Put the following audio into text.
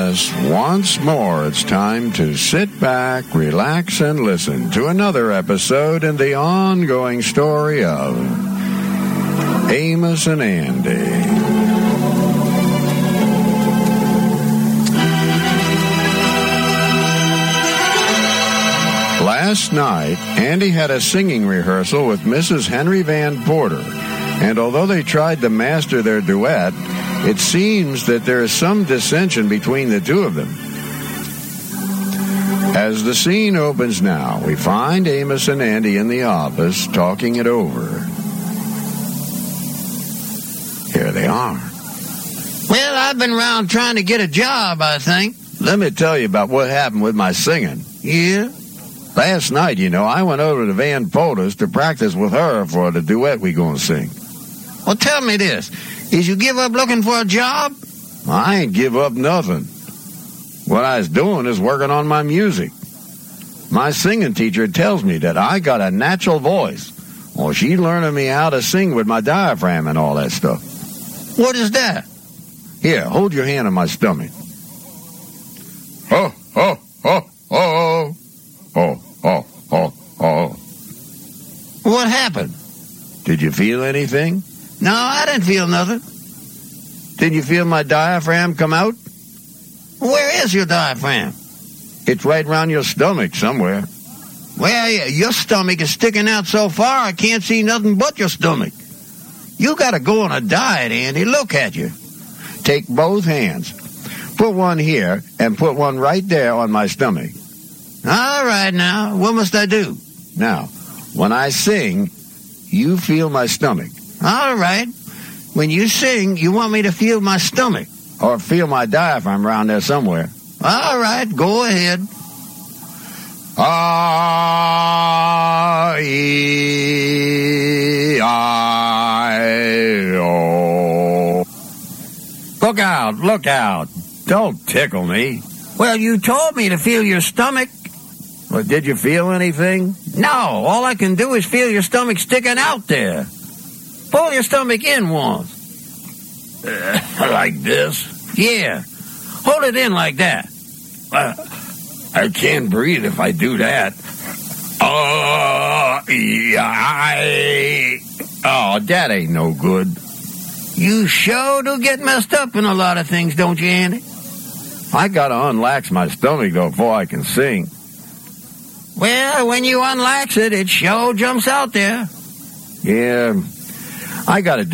Yes, once more it's time to sit back, relax, and listen to another episode in the ongoing story of Amos and Andy. Last night, Andy had a singing rehearsal with Mrs. Henry Van Porter, and although they tried to master their duet, it seems that there is some dissension between the two of them. As the scene opens now, we find Amos and Andy in the office talking it over. Here they are. Well, I've been around trying to get a job, I think. Let me tell you about what happened with my singing. Yeah? Last night, I went over to Van Porter's to practice with her for the duet we gonna sing. Well, tell me this. Did you give up looking for a job? I ain't give up nothing. What I was doing is working on my music. My singing teacher tells me that I got a natural voice. Well, she's learning me how to sing with my diaphragm and all that stuff. What is that? Here, hold your hand on my stomach. Oh, oh, oh, oh, oh, oh, oh, oh. What happened? Did you feel anything? No, I didn't feel nothing. Did you feel my diaphragm come out? Where is your diaphragm? It's right around your stomach somewhere. Well, yeah, your stomach is sticking out so far I can't see nothing but your stomach. You gotta go on a diet, Andy. Look at you. Take both hands. Put one here and put one right there on my stomach. All right, now. What must I do? Now, when I sing, you feel my stomach. All right. When you sing, you want me to feel my stomach. Or feel my diaphragm around there somewhere. All right, go ahead. I-E-I-O. Look out, look out. Don't tickle me. Well, you told me to feel your stomach. Well, did you feel anything? No, all I can do is feel your stomach sticking out there. Pull your stomach in once. Like this? Yeah. Hold it in like that. I can't breathe if I do that. Oh, that ain't no good. You sure do get messed up in a lot of things, don't you, Andy? I gotta unlax my stomach, though, before I can sing. Well, when you unlax it, it sure jumps out there. Yeah, I gotta